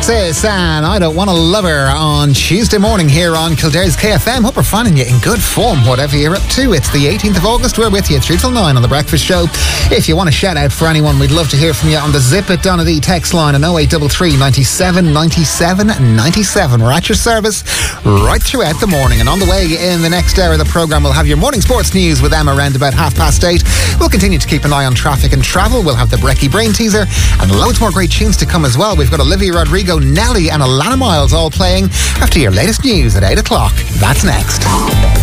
Genesis and I Don't Want to Love Her on Tuesday morning here on Kildare's KFM. Hope we're finding you in good form, whatever you're up to. It's the 18th of August. We're with you 3 till 9 on The Breakfast Show. If you want a shout out for anyone, we'd love to hear from you on the Zip It Donaghy text line on 0833 97 97 97. We're at your service right throughout the morning. And on the way in the next hour of the programme, we'll have your morning sports news with Emma around about 8:30. We'll continue to keep an eye on traffic and travel. We'll have the Brecky Brain teaser and loads more great tunes to come as well. We've got Olivia Rodrigo, Nelly and Alana Miles all playing after your latest news at 8 o'clock. That's next.